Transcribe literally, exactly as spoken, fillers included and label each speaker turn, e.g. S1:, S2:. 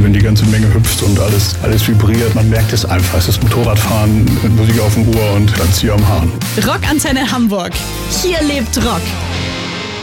S1: wenn die ganze Menge hüpft und alles, alles vibriert. Man merkt es einfach. Es ist Motorradfahren mit Musik auf dem Ohr und dann Zieher am Hahn.
S2: Rockantenne Hamburg. Hier lebt Rock.